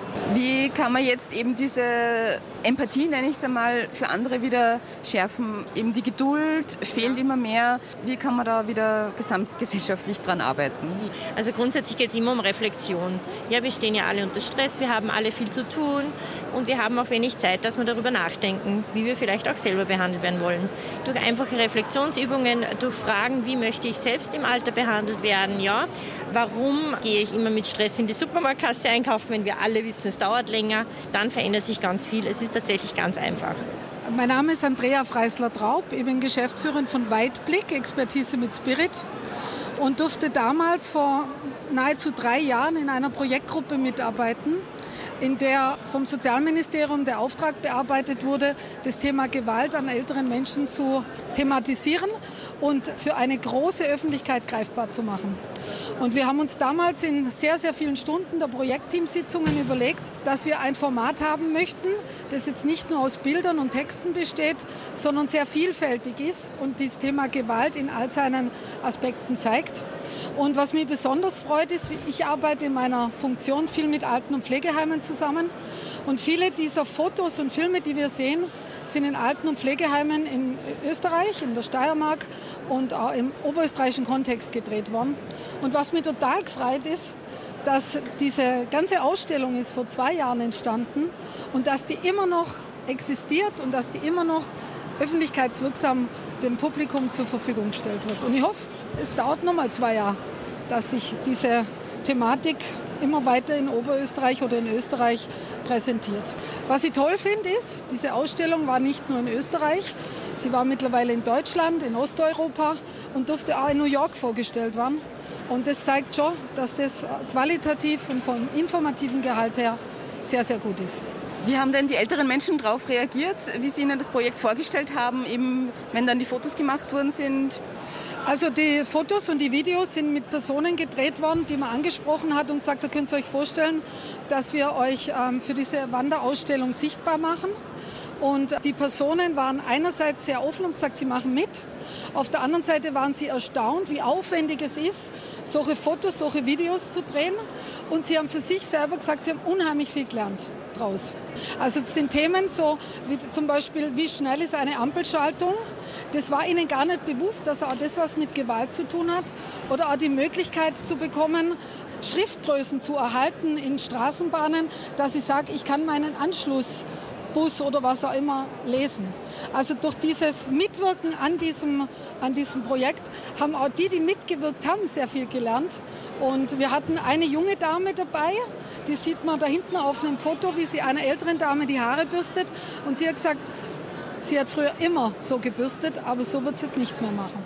Wie kann man jetzt eben diese Empathie, nenne ich es einmal, für andere wieder schärfen? Eben die Geduld fehlt immer mehr. Wie kann man da wieder gesamtgesellschaftlich dran arbeiten? Also grundsätzlich geht es immer um Reflexion. Ja, wir stehen ja alle unter Stress, wir haben alle viel zu tun und wir haben auch wenig Zeit, dass wir darüber nachdenken, wie wir vielleicht auch selber behandelt werden wollen. Durch einfache Reflexionsübungen, durch Fragen, wie möchte ich selbst im Alter behandelt werden? Ja, warum gehe ich immer mit Stress in die Supermarktkasse einkaufen, wenn wir alle wissen, es dauert länger? Dann verändert sich ganz viel. Es ist tatsächlich ganz einfach. Mein Name ist Andrea Freisler-Traub. Ich bin Geschäftsführerin von Weitblick, Expertise mit Spirit, und durfte damals vor nahezu drei Jahren in einer Projektgruppe mitarbeiten, in der vom Sozialministerium der Auftrag bearbeitet wurde, das Thema Gewalt an älteren Menschen zu thematisieren und für eine große Öffentlichkeit greifbar zu machen. Und wir haben uns damals in sehr, sehr vielen Stunden der Projektteamsitzungen überlegt, dass wir ein Format haben möchten, das jetzt nicht nur aus Bildern und Texten besteht, sondern sehr vielfältig ist und das Thema Gewalt in all seinen Aspekten zeigt. Und was mich besonders freut, ist, ich arbeite in meiner Funktion viel mit Alten- und Pflegeheimen zusammen. Und viele dieser Fotos und Filme, die wir sehen, sind in Alten- und Pflegeheimen in Österreich, in der Steiermark und auch im oberösterreichischen Kontext gedreht worden. Und was mich total gefreut ist, dass diese ganze Ausstellung ist vor zwei Jahren entstanden und dass die immer noch existiert und dass die immer noch öffentlichkeitswirksam dem Publikum zur Verfügung gestellt wird. Und ich hoffe, es dauert noch mal zwei Jahre, dass sich diese Thematik immer weiter in Oberösterreich oder in Österreich präsentiert. Was ich toll finde, ist, diese Ausstellung war nicht nur in Österreich, sie war mittlerweile in Deutschland, in Osteuropa und durfte auch in New York vorgestellt werden. Und das zeigt schon, dass das qualitativ und vom informativen Gehalt her sehr, sehr gut ist. Wie haben denn die älteren Menschen darauf reagiert, wie sie ihnen das Projekt vorgestellt haben, eben wenn dann die Fotos gemacht worden sind? Also die Fotos und die Videos sind mit Personen gedreht worden, die man angesprochen hat und gesagt hat, könnt ihr euch vorstellen, dass wir euch ähm, für diese Wanderausstellung sichtbar machen. Und die Personen waren einerseits sehr offen und gesagt, sie machen mit. Auf der anderen Seite waren sie erstaunt, wie aufwendig es ist, solche Fotos, solche Videos zu drehen. Und sie haben für sich selber gesagt, sie haben unheimlich viel gelernt draus. Also es sind Themen so wie zum Beispiel, wie schnell ist eine Ampelschaltung. Das war ihnen gar nicht bewusst, dass auch das was mit Gewalt zu tun hat. Oder auch die Möglichkeit zu bekommen, Schriftgrößen zu erhalten in Straßenbahnen, dass ich sage, ich kann meinen Anschluss Bus oder was auch immer lesen. Also durch dieses Mitwirken an diesem, an diesem Projekt haben auch die, die mitgewirkt haben, sehr viel gelernt. Und wir hatten eine junge Dame dabei, die sieht man da hinten auf einem Foto, wie sie einer älteren Dame die Haare bürstet. Und sie hat gesagt, sie hat früher immer so gebürstet, aber so wird sie es nicht mehr machen.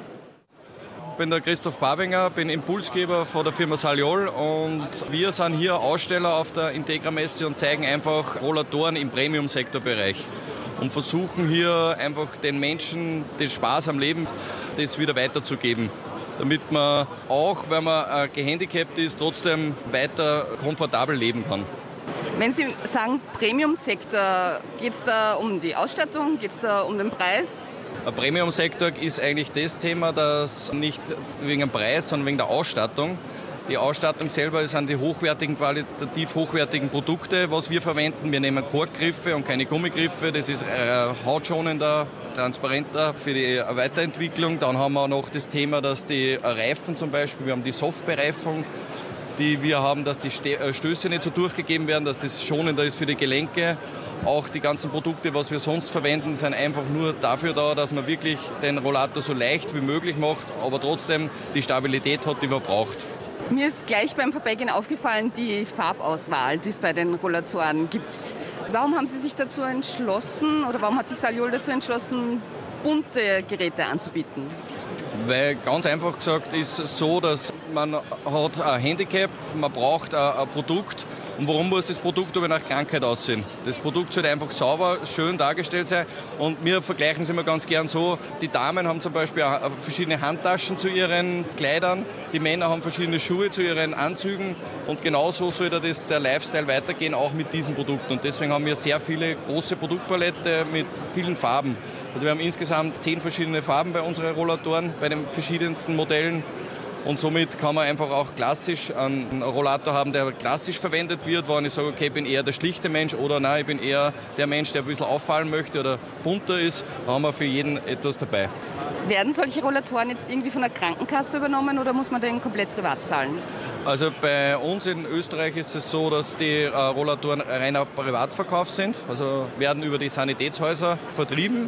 Ich bin der Christoph Babinger, bin Impulsgeber von der Firma Saliol und wir sind hier Aussteller auf der Integra-Messe und zeigen einfach Rollatoren im Premium-Sektorbereich und versuchen hier einfach den Menschen den Spaß am Leben, das wieder weiterzugeben, damit man auch, wenn man gehandicapt ist, trotzdem weiter komfortabel leben kann. Wenn Sie sagen Premium-Sektor, geht es da um die Ausstattung, geht es da um den Preis? Ein Premium-Sektor ist eigentlich das Thema, das nicht wegen dem Preis, sondern wegen der Ausstattung. Die Ausstattung selber sind die hochwertigen, qualitativ hochwertigen Produkte, was wir verwenden. Wir nehmen Korkgriffe und keine Gummigriffe. Das ist äh, hautschonender, transparenter für die Weiterentwicklung. Dann haben wir noch das Thema, dass die Reifen zum Beispiel, wir haben die Softbereifung, die wir haben, dass die Stöße nicht so durchgegeben werden, dass das schonender ist für die Gelenke. Auch die ganzen Produkte, was wir sonst verwenden, sind einfach nur dafür da, dass man wirklich den Rollator so leicht wie möglich macht, aber trotzdem die Stabilität hat, die man braucht. Mir ist gleich beim Vorbeigehen aufgefallen, die Farbauswahl, die es bei den Rollatoren gibt. Warum haben Sie sich dazu entschlossen oder warum hat sich Saliol dazu entschlossen, bunte Geräte anzubieten? Weil ganz einfach gesagt ist es so, dass man hat ein Handicap, man braucht ein, ein Produkt. Und warum muss das Produkt aber nach Krankheit aussehen? Das Produkt sollte einfach sauber, schön dargestellt sein. Und wir vergleichen es immer ganz gern so, die Damen haben zum Beispiel verschiedene Handtaschen zu ihren Kleidern, die Männer haben verschiedene Schuhe zu ihren Anzügen und genauso sollte das, der Lifestyle weitergehen, auch mit diesen Produkten. Und deswegen haben wir sehr viele große Produktpalette mit vielen Farben. Also wir haben insgesamt zehn verschiedene Farben bei unseren Rollatoren, bei den verschiedensten Modellen. Und somit kann man einfach auch klassisch einen Rollator haben, der klassisch verwendet wird, wo ich sage, okay, ich bin eher der schlichte Mensch oder nein, ich bin eher der Mensch, der ein bisschen auffallen möchte oder bunter ist. Da haben wir für jeden etwas dabei. Werden solche Rollatoren jetzt irgendwie von der Krankenkasse übernommen oder muss man den komplett privat zahlen? Also bei uns in Österreich ist es so, dass die äh, Rollatoren reiner Privatverkauf sind, also werden über die Sanitätshäuser vertrieben.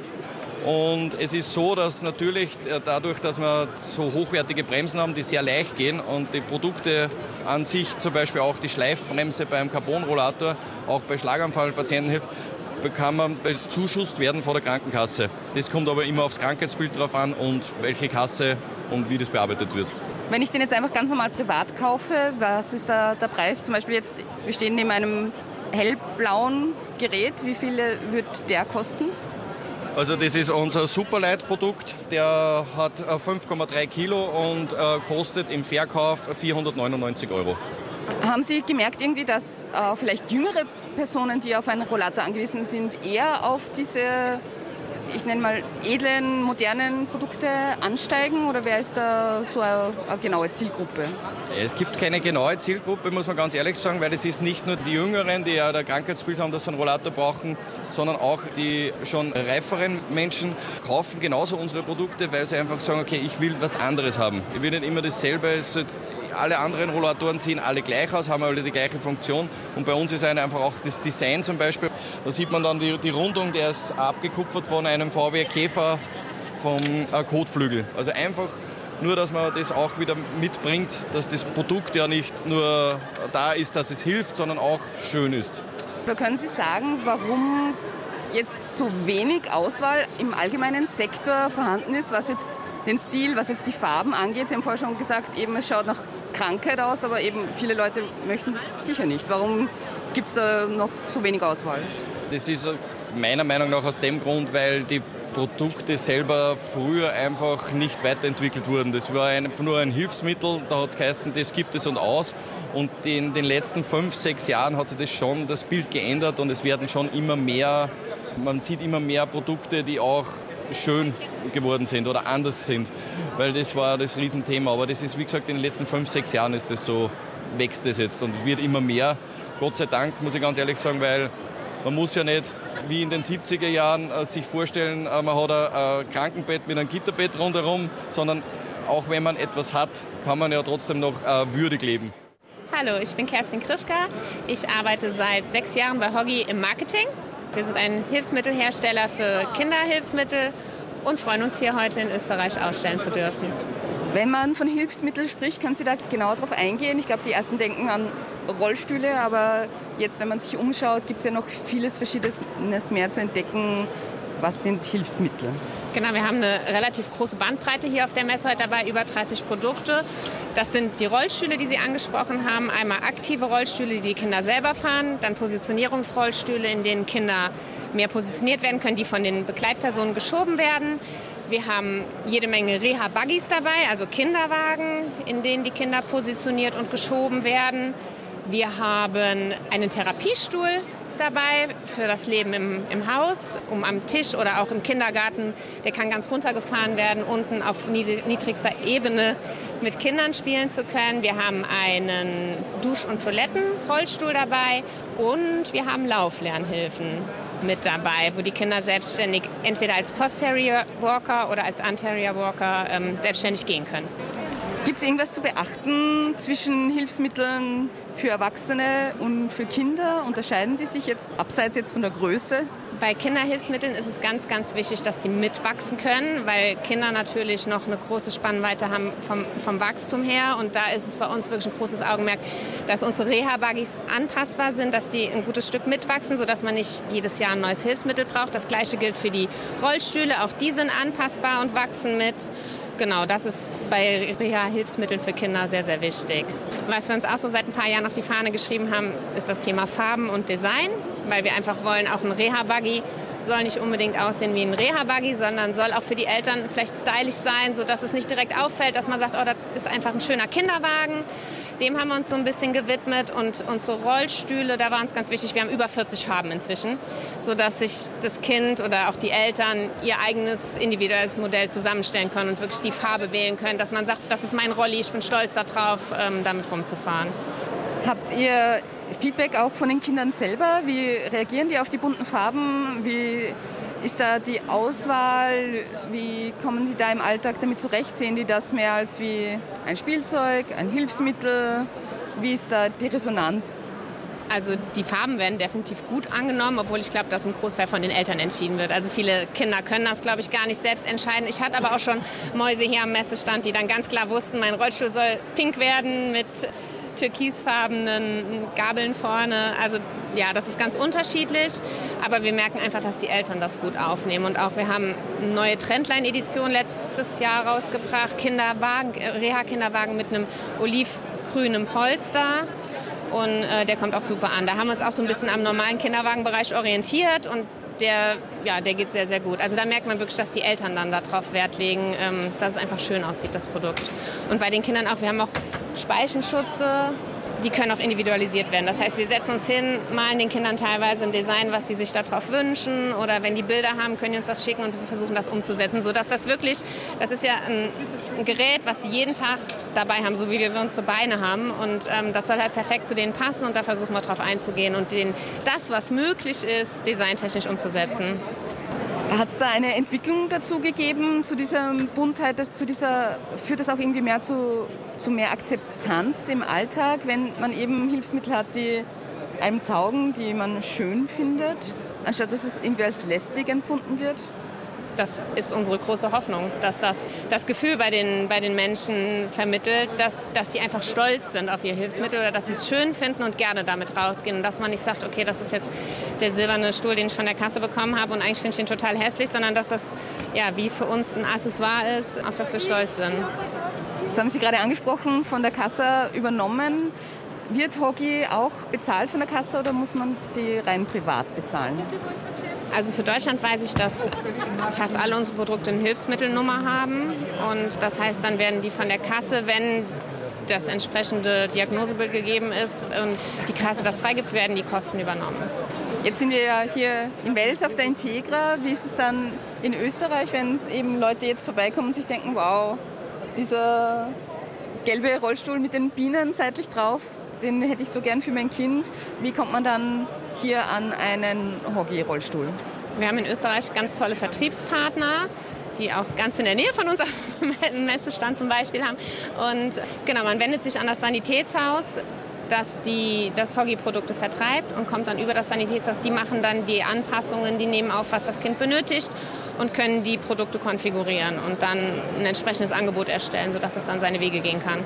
Und es ist so, dass natürlich dadurch, dass wir so hochwertige Bremsen haben, die sehr leicht gehen und die Produkte an sich, zum Beispiel auch die Schleifbremse beim Carbonrollator, auch bei Schlaganfallpatienten hilft, kann man bezuschusst werden von der Krankenkasse. Das kommt aber immer aufs Krankheitsbild drauf an und welche Kasse und wie das bearbeitet wird. Wenn ich den jetzt einfach ganz normal privat kaufe, was ist da der Preis? Zum Beispiel jetzt, wir stehen neben einem hellblauen Gerät. Wie viel wird der kosten? Also das ist unser Superlight-Produkt. Der hat fünf Komma drei Kilo und äh, kostet im Verkauf vierhundertneunundneunzig Euro. Haben Sie gemerkt irgendwie, dass äh, vielleicht jüngere Personen, die auf einen Rollator angewiesen sind, eher auf diese, ich nenne mal, edlen, modernen Produkte ansteigen? Oder wer ist da so eine, eine genaue Zielgruppe? Es gibt keine genaue Zielgruppe, muss man ganz ehrlich sagen, weil es ist nicht nur die Jüngeren, die ja ein Krankheitsbild haben, dass sie einen Rollator brauchen, sondern auch die schon reiferen Menschen kaufen genauso unsere Produkte, weil sie einfach sagen, okay, ich will was anderes haben. Ich will nicht immer dasselbe. Es ist, alle anderen Rollatoren sehen alle gleich aus, haben alle die gleiche Funktion. Und bei uns ist einfach auch das Design zum Beispiel. Da sieht man dann die, die Rundung, der ist abgekupfert von einem V W Käfer vom äh, Kotflügel. Also einfach nur, dass man das auch wieder mitbringt, dass das Produkt ja nicht nur da ist, dass es hilft, sondern auch schön ist. Oder können Sie sagen, warum jetzt so wenig Auswahl im allgemeinen Sektor vorhanden ist, was jetzt den Stil, was jetzt die Farben angeht? Sie haben vorher schon gesagt, eben es schaut nach Krankheit aus, aber eben viele Leute möchten das sicher nicht. Warum gibt es da noch so wenig Auswahl? Das ist meiner Meinung nach aus dem Grund, weil die Produkte selber früher einfach nicht weiterentwickelt wurden. Das war einfach nur ein Hilfsmittel, da hat es geheißen, das gibt es und aus. Und in den letzten fünf, sechs Jahren hat sich das schon, das Bild geändert und es werden schon immer mehr, man sieht immer mehr Produkte, die auch schön geworden sind oder anders sind, weil das war das Riesenthema. Aber das ist, wie gesagt, in den letzten fünf, sechs Jahren ist das so, wächst das jetzt und wird immer mehr. Gott sei Dank, muss ich ganz ehrlich sagen, weil man muss ja nicht wie in den siebziger Jahren äh, sich vorstellen, äh, man hat ein äh, Krankenbett mit einem Gitterbett rundherum, sondern auch wenn man etwas hat, kann man ja trotzdem noch äh, würdig leben. Hallo, ich bin Kerstin Krifka. Ich arbeite seit sechs Jahren bei Hoggy im Marketing. Wir sind ein Hilfsmittelhersteller für Kinderhilfsmittel und freuen uns, hier heute in Österreich ausstellen zu dürfen. Wenn man von Hilfsmitteln spricht, können Sie da genauer drauf eingehen? Ich glaube, die ersten denken an Rollstühle, aber jetzt, wenn man sich umschaut, gibt es ja noch vieles Verschiedenes mehr zu entdecken. Was sind Hilfsmittel? Genau, wir haben eine relativ große Bandbreite hier auf der Messe heute dabei, über dreißig Produkte. Das sind die Rollstühle, die Sie angesprochen haben. Einmal aktive Rollstühle, die die Kinder selber fahren. Dann Positionierungsrollstühle, in denen Kinder mehr positioniert werden können, die von den Begleitpersonen geschoben werden. Wir haben jede Menge Reha-Buggies dabei, also Kinderwagen, in denen die Kinder positioniert und geschoben werden. Wir haben einen Therapiestuhl dabei für das Leben im, im Haus, um am Tisch oder auch im Kindergarten, der kann ganz runtergefahren werden, unten auf niedrigster Ebene mit Kindern spielen zu können. Wir haben einen Dusch- und Toilettenrollstuhl dabei und wir haben Lauflernhilfen mit dabei, wo die Kinder selbstständig entweder als Posterior Walker oder als Anterior Walker ähm, selbstständig gehen können. Gibt es irgendwas zu beachten zwischen Hilfsmitteln für Erwachsene und für Kinder? Unterscheiden die sich jetzt abseits jetzt von der Größe? Bei Kinderhilfsmitteln ist es ganz, ganz wichtig, dass die mitwachsen können, weil Kinder natürlich noch eine große Spannweite haben vom, vom Wachstum her. Und da ist es bei uns wirklich ein großes Augenmerk, dass unsere Reha-Buggies anpassbar sind, dass die ein gutes Stück mitwachsen, sodass man nicht jedes Jahr ein neues Hilfsmittel braucht. Das Gleiche gilt für die Rollstühle. Auch die sind anpassbar und wachsen mit. Genau, das ist bei Reha-Hilfsmitteln für Kinder sehr, sehr wichtig. Was wir uns auch so seit ein paar Jahren auf die Fahne geschrieben haben, ist das Thema Farben und Design, weil wir einfach wollen, auch ein Reha-Buggy soll nicht unbedingt aussehen wie ein Reha-Buggy, sondern soll auch für die Eltern vielleicht stylisch sein, sodass es nicht direkt auffällt, dass man sagt, oh, das ist einfach ein schöner Kinderwagen. Dem haben wir uns so ein bisschen gewidmet und unsere Rollstühle, da war uns ganz wichtig, wir haben über vierzig Farben inzwischen, sodass sich das Kind oder auch die Eltern ihr eigenes individuelles Modell zusammenstellen können und wirklich die Farbe wählen können, dass man sagt, das ist mein Rolli, ich bin stolz darauf, damit rumzufahren. Habt ihr Feedback auch von den Kindern selber? Wie reagieren die auf die bunten Farben? Wie ist da die Auswahl? Wie kommen die da im Alltag damit zurecht? Sehen die das mehr als wie ein Spielzeug, ein Hilfsmittel? Wie ist da die Resonanz? Also die Farben werden definitiv gut angenommen, obwohl ich glaube, dass ein Großteil von den Eltern entschieden wird. Also viele Kinder können das, glaube ich, gar nicht selbst entscheiden. Ich hatte aber auch schon Mäuse hier am Messestand, die dann ganz klar wussten, mein Rollstuhl soll pink werden mit türkisfarbenen Gabeln vorne. Also ja, das ist ganz unterschiedlich, aber wir merken einfach, dass die Eltern das gut aufnehmen. Und auch wir haben eine neue Trendline-Edition letztes Jahr rausgebracht, Kinderwagen, Reha-Kinderwagen mit einem olivgrünen Polster. Und äh, der kommt auch super an. Da haben wir uns auch so ein bisschen am normalen Kinderwagenbereich orientiert und der, ja, der geht sehr, sehr gut. Also da merkt man wirklich, dass die Eltern dann darauf Wert legen, ähm, dass es einfach schön aussieht, das Produkt. Und bei den Kindern auch, wir haben auch Speichenschutze, die können auch individualisiert werden. Das heißt, wir setzen uns hin, malen den Kindern teilweise ein Design, was sie sich darauf wünschen. Oder wenn die Bilder haben, können die uns das schicken und wir versuchen das umzusetzen, sodass das wirklich, das ist ja ein, ein Gerät, was sie jeden Tag dabei haben, so wie wir unsere Beine haben. Und ähm, das soll halt perfekt zu denen passen und da versuchen wir drauf einzugehen und den, das, was möglich ist, designtechnisch umzusetzen. Hat es da eine Entwicklung dazu gegeben, zu dieser Buntheit, dass zu dieser, führt das auch irgendwie mehr zu, zu mehr Akzeptanz im Alltag, wenn man eben Hilfsmittel hat, die einem taugen, die man schön findet, anstatt dass es irgendwie als lästig empfunden wird? Das ist unsere große Hoffnung, dass das das Gefühl bei den, bei den Menschen vermittelt, dass, dass die einfach stolz sind auf ihr Hilfsmittel oder dass sie es schön finden und gerne damit rausgehen. Und dass man nicht sagt, okay, das ist jetzt der silberne Stuhl, den ich von der Kasse bekommen habe und eigentlich finde ich den total hässlich, sondern dass das ja, wie für uns ein Accessoire ist, auf das wir stolz sind. Jetzt haben Sie gerade angesprochen, von der Kasse übernommen. Wird Hoggy auch bezahlt von der Kasse oder muss man die rein privat bezahlen? Also für Deutschland weiß ich, dass fast alle unsere Produkte eine Hilfsmittelnummer haben. Und das heißt, dann werden die von der Kasse, wenn das entsprechende Diagnosebild gegeben ist und die Kasse das freigibt, werden die Kosten übernommen. Jetzt sind wir ja hier in Wels auf der Integra. Wie ist es dann in Österreich, wenn eben Leute jetzt vorbeikommen und sich denken, wow, dieser gelbe Rollstuhl mit den Bienen seitlich drauf, den hätte ich so gern für mein Kind. Wie kommt man dann hier an einen Hoggy-Rollstuhl? Wir haben in Österreich ganz tolle Vertriebspartner, die auch ganz in der Nähe von unserem Messestand zum Beispiel haben. Und genau, man wendet sich an das Sanitätshaus, das die das Hoggy-Produkte vertreibt und kommt dann über das Sanitätshaus. Die machen dann die Anpassungen, die nehmen auf, was das Kind benötigt und können die Produkte konfigurieren und dann ein entsprechendes Angebot erstellen, sodass es dann seine Wege gehen kann.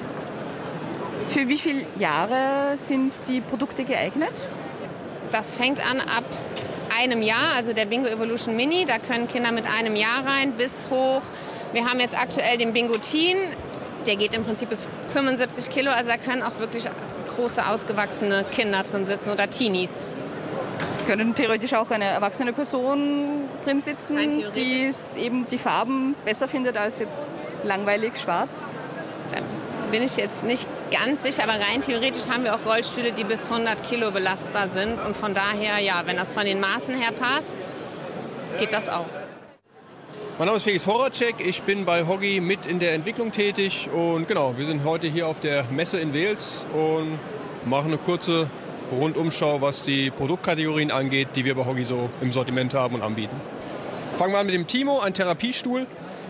Für wie viele Jahre sind die Produkte geeignet? Das fängt an ab einem Jahr, also der Bingo Evolution Mini. Da können Kinder mit einem Jahr rein bis hoch. Wir haben jetzt aktuell den Bingo Teen. Der geht im Prinzip bis fünfundsiebzig Kilo. Also da können auch wirklich große, ausgewachsene Kinder drin sitzen oder Teenies. Können theoretisch auch eine erwachsene Person drin sitzen, die eben die Farben besser findet als jetzt langweilig schwarz? Da bin ich jetzt nicht ganz sicher, aber rein theoretisch haben wir auch Rollstühle, die bis hundert Kilo belastbar sind. Und von daher, ja, wenn das von den Maßen her passt, geht das auch. Mein Name ist Felix Horacek, ich bin bei Hoggy mit in der Entwicklung tätig. Und genau, wir sind heute hier auf der Messe in Wels und machen eine kurze Rundumschau, was die Produktkategorien angeht, die wir bei Hoggy so im Sortiment haben und anbieten. Fangen wir an mit dem Timo, ein Therapiestuhl.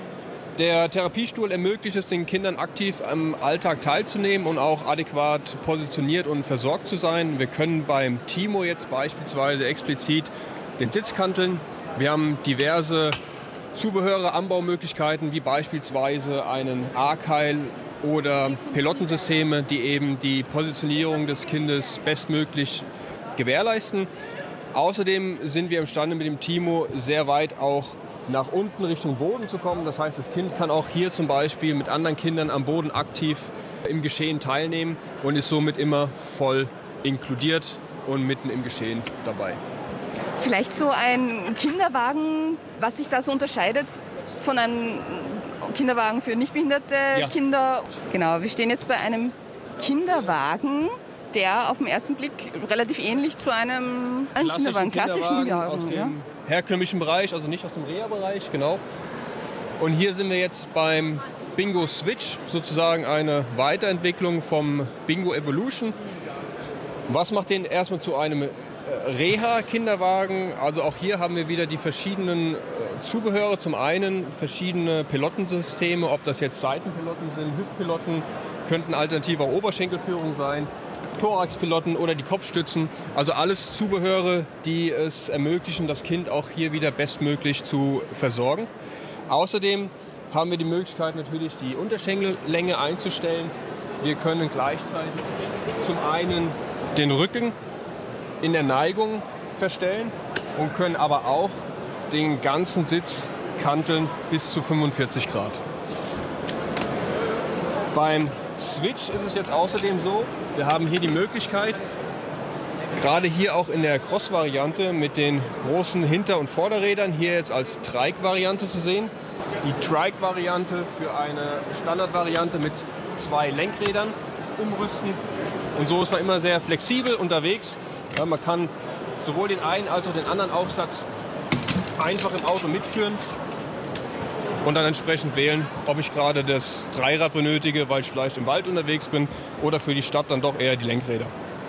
Der Therapiestuhl ermöglicht es den Kindern aktiv am Alltag teilzunehmen und auch adäquat positioniert und versorgt zu sein. Wir können beim Timo jetzt beispielsweise explizit den Sitz kanteln. Wir haben diverse Zubehöre, Anbaumöglichkeiten wie beispielsweise einen A-Keil oder Pelottensysteme, die eben die Positionierung des Kindes bestmöglich gewährleisten. Außerdem sind wir imstande mit dem Timo sehr weit auch nach unten Richtung Boden zu kommen. Das heißt, das Kind kann auch hier zum Beispiel mit anderen Kindern am Boden aktiv im Geschehen teilnehmen und ist somit immer voll inkludiert und mitten im Geschehen dabei. Vielleicht so ein Kinderwagen, was sich da so unterscheidet von einem Kinderwagen für nichtbehinderte ja. Kinder. Genau, wir stehen jetzt bei einem Kinderwagen, der auf den ersten Blick relativ ähnlich zu einem, einem Kinderwagen, klassischen Kinderwagen aus dem ja. herkömmlichen Bereich, also nicht aus dem Reha-Bereich, genau. Und hier sind wir jetzt beim Bingo Switch, sozusagen eine Weiterentwicklung vom Bingo Evolution. Was macht den erstmal zu einem Reha-Kinderwagen? Also auch hier haben wir wieder die verschiedenen Zubehöre. Zum einen verschiedene Pilottensysteme, ob das jetzt Seitenpilotten sind, Hüftpilotten, könnten alternativ auch Oberschenkelführung sein, Thoraxpilotten oder die Kopfstützen. Also alles Zubehöre, die es ermöglichen, das Kind auch hier wieder bestmöglich zu versorgen. Außerdem haben wir die Möglichkeit natürlich die Unterschenkellänge einzustellen. Wir können gleichzeitig zum einen den Rücken in der Neigung verstellen und können aber auch den ganzen Sitz kanteln bis zu fünfundvierzig Grad. Beim Switch ist es jetzt außerdem so, wir haben hier die Möglichkeit, gerade hier auch in der Cross-Variante mit den großen Hinter- und Vorderrädern, hier jetzt als Trike-Variante zu sehen. Die Trike-Variante für eine Standardvariante mit zwei Lenkrädern umrüsten. Und so ist man immer sehr flexibel unterwegs. Ja, man kann sowohl den einen als auch den anderen Aufsatz einfach im Auto mitführen und dann entsprechend wählen, ob ich gerade das Dreirad benötige, weil ich vielleicht im Wald unterwegs bin, oder für die Stadt dann doch eher die Lenkräder.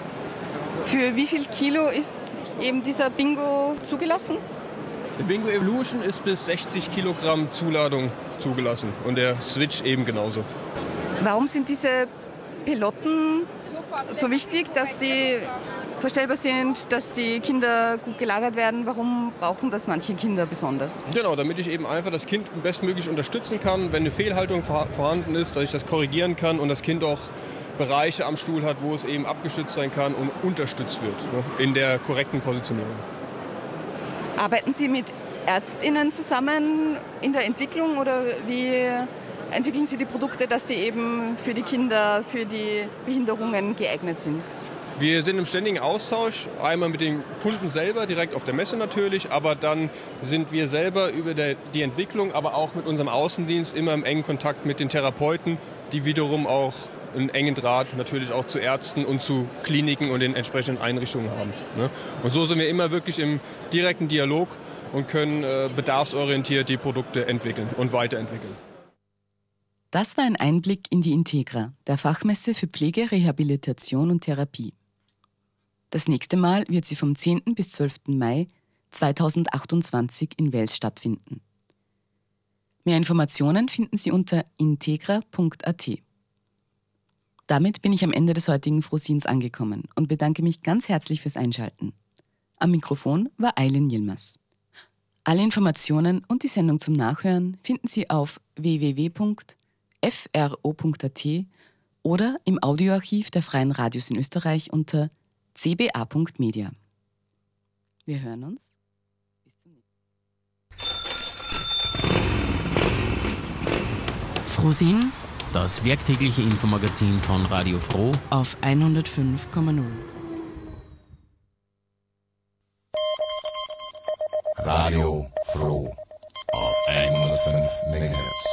Für wie viel Kilo ist eben dieser Bingo zugelassen? Der Bingo Evolution ist bis sechzig Kilogramm Zuladung zugelassen und der Switch eben genauso. Warum sind diese Piloten so wichtig, dass die verstellbar sind, dass die Kinder gut gelagert werden? Warum brauchen das manche Kinder besonders? Genau, damit ich eben einfach das Kind bestmöglich unterstützen kann, wenn eine Fehlhaltung vorhanden ist, dass ich das korrigieren kann und das Kind auch Bereiche am Stuhl hat, wo es eben abgestützt sein kann und unterstützt wird, ne, in der korrekten Positionierung. Arbeiten Sie mit ÄrztInnen zusammen in der Entwicklung oder wie entwickeln Sie die Produkte, dass die eben für die Kinder, für die Behinderungen geeignet sind? Wir sind im ständigen Austausch, einmal mit den Kunden selber, direkt auf der Messe natürlich, aber dann sind wir selber über der, die Entwicklung, aber auch mit unserem Außendienst immer im engen Kontakt mit den Therapeuten, die wiederum auch einen engen Draht natürlich auch zu Ärzten und zu Kliniken und den entsprechenden Einrichtungen haben. Und so sind wir immer wirklich im direkten Dialog und können bedarfsorientiert die Produkte entwickeln und weiterentwickeln. Das war ein Einblick in die Integra, der Fachmesse für Pflege, Rehabilitation und Therapie. Das nächste Mal wird sie vom zehnten bis zwölften Mai zweitausendachtundzwanzig in Wels stattfinden. Mehr Informationen finden Sie unter integra punkt a t. Damit bin ich am Ende des heutigen Frohsins angekommen und bedanke mich ganz herzlich fürs Einschalten. Am Mikrofon war Eileen Yilmaz. Alle Informationen und die Sendung zum Nachhören finden Sie auf w w w punkt f r o punkt a t oder im Audioarchiv der Freien Radios in Österreich unter c b a punkt media. Wir hören uns. Bis zum nächsten Mal. Frohsinn, das werktägliche Infomagazin von Radio Froh auf hundertfünf Komma null. Radio Froh auf hundertfünf Megahertz.